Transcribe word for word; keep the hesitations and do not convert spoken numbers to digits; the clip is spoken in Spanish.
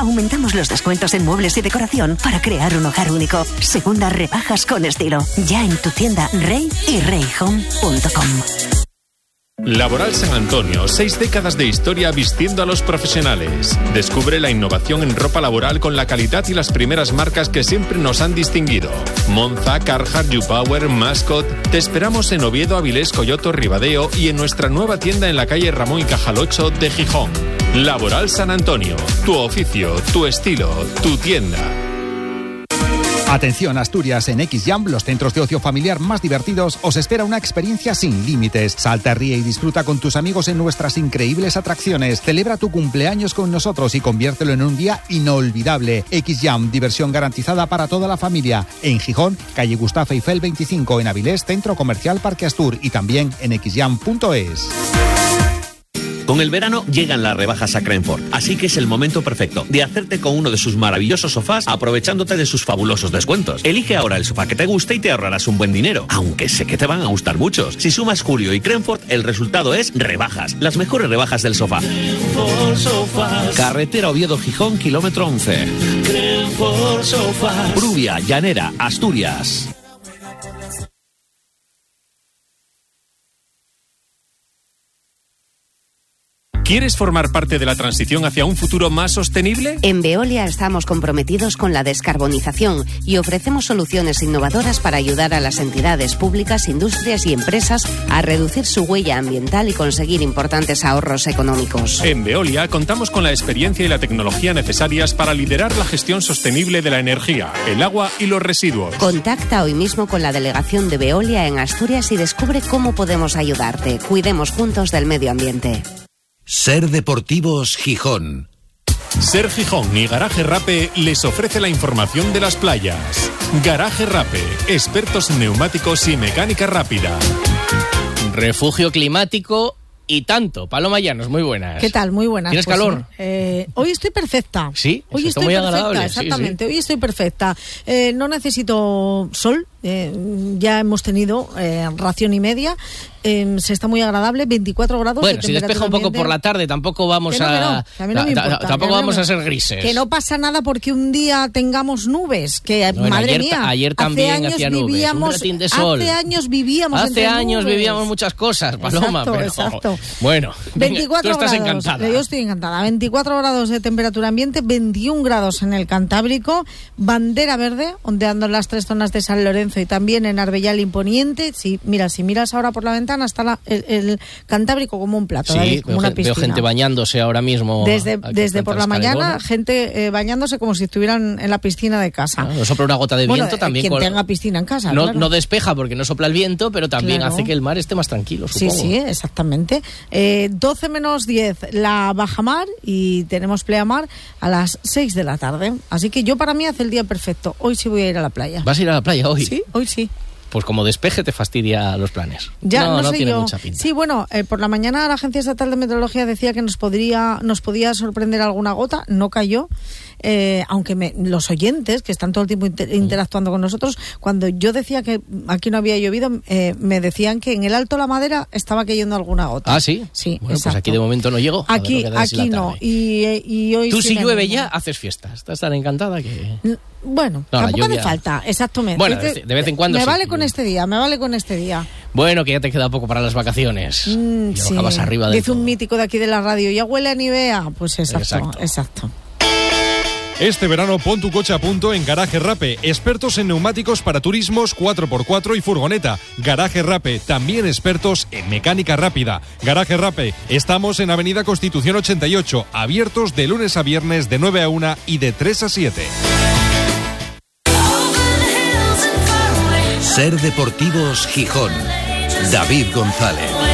Aumentamos los descuentos en muebles y decoración para crear un hogar único. Segundas rebajas con estilo. Ya en tu tienda Rey y rey home punto com. Laboral San Antonio, seis décadas de historia vistiendo a los profesionales. Descubre la innovación en ropa laboral con la calidad y las primeras marcas que siempre nos han distinguido. Monza, Carhartt, YouPower, Mascot. Te esperamos en Oviedo, Avilés, Coyoto, Ribadeo y en nuestra nueva tienda en la calle Ramón y Cajal ocho de Gijón. Laboral San Antonio, tu oficio, tu estilo, tu tienda. Atención Asturias, en X-Jam, los centros de ocio familiar más divertidos, os espera una experiencia sin límites. Salta, ríe y disfruta con tus amigos en nuestras increíbles atracciones. Celebra tu cumpleaños con nosotros y conviértelo en un día inolvidable. X-Jam, diversión garantizada para toda la familia. En Gijón, calle Gustavo Eiffel veinticinco, en Avilés, Centro Comercial Parque Astur y también en x jam punto es. Con el verano llegan las rebajas a Crenford, así que es el momento perfecto de hacerte con uno de sus maravillosos sofás aprovechándote de sus fabulosos descuentos. Elige ahora el sofá que te guste y te ahorrarás un buen dinero, aunque sé que te van a gustar muchos. Si sumas Julio y Crenford, el resultado es rebajas, las mejores rebajas del sofá. Carretera Oviedo-Gijón, kilómetro once. Brubia, Llanera, Asturias. ¿Quieres formar parte de la transición hacia un futuro más sostenible? En Veolia estamos comprometidos con la descarbonización y ofrecemos soluciones innovadoras para ayudar a las entidades públicas, industrias y empresas a reducir su huella ambiental y conseguir importantes ahorros económicos. En Veolia contamos con la experiencia y la tecnología necesarias para liderar la gestión sostenible de la energía, el agua y los residuos. Contacta hoy mismo con la delegación de Veolia en Asturias y descubre cómo podemos ayudarte. Cuidemos juntos del medio ambiente. Ser Deportivos Gijón. Ser Gijón y Garaje Rape les ofrece la información de las playas. Garaje Rape, expertos en neumáticos y mecánica rápida. Refugio climático y tanto. Paloma Llanos, muy buenas. ¿Qué tal? Muy buenas. ¿Tienes pues, calor? Eh, hoy estoy perfecta. Sí, hoy estoy muy perfecta, agradable. exactamente. Sí, sí. Hoy estoy perfecta. Eh, no necesito sol. Eh, ya hemos tenido eh, ración y media. Eh, se está muy agradable, veinticuatro grados. Bueno, de si despeja un poco ambiente. por la tarde, tampoco vamos que no, que no, a, que a mí no me importa, tampoco que vamos no, a ser grises. Que no pasa nada porque un día tengamos nubes, que bueno, madre ayer, mía. Ayer también hacía nubes, vivíamos, un ratín de sol. Hace años vivíamos Hace entre años nubes. vivíamos muchas cosas, Paloma. Exacto, pero, exacto. Bueno, veinticuatro tú estás grados, encantada. Yo estoy encantada. veinticuatro grados de temperatura ambiente, veintiún grados en el Cantábrico, bandera verde, ondeando en las tres zonas de San Lorenzo y también en Arbellal Imponiente. Si, mira, si miras ahora por la ventana, está la, el, el Cantábrico como un plato, sí, David, como veo, una piscina. Veo gente bañándose ahora mismo. Desde, desde por la mañana, gente eh, bañándose como si estuvieran en la piscina de casa. Ah, no sopla una gota de bueno, viento también. Quien con... tenga piscina en casa, no, claro. no despeja porque no sopla el viento, pero también claro. hace que el mar esté más tranquilo, supongo. Sí, sí, exactamente. Eh, doce menos diez la bajamar y tenemos pleamar a las seis de la tarde. Así que yo para mí hace el día perfecto. Hoy sí voy a ir a la playa. ¿Vas a ir a la playa hoy? Sí, hoy sí. Pues como despeje te fastidia los planes. Ya, no, no, no sé tiene yo. mucha pinta. Sí, bueno, eh, por la mañana la Agencia Estatal de Meteorología decía que nos podría, nos podía sorprender alguna gota, no cayó. Eh, aunque me, los oyentes que están todo el tiempo inter, interactuando con nosotros, cuando yo decía que aquí no había llovido, eh, me decían que en el Alto La Madera estaba cayendo alguna gota. ¿Ah, sí? Sí, bueno, exacto. pues aquí de momento no llego. Aquí, aquí no. Y, y hoy Tú sí si me llueve animo. ya, haces fiesta. Estás tan encantada que... Bueno, no, tampoco lluvia... hace falta, exactamente. Bueno, de, de vez en cuando Me sí. vale con este día, me vale con este día. Bueno, que ya te queda poco para las vacaciones. Mm, y sí. acabas arriba del Dice todo. un mítico de aquí de la radio, ya huele a Nivea. Pues exacto, exacto. exacto. Este verano pon tu coche a punto en Garaje Rape, expertos en neumáticos para turismos cuatro por cuatro y furgoneta. Garaje Rape, también expertos en mecánica rápida. Garaje Rape, estamos en Avenida Constitución ochenta y ocho, abiertos de lunes a viernes de nueve a una y de tres a siete. Ser Deportivos Gijón. David González.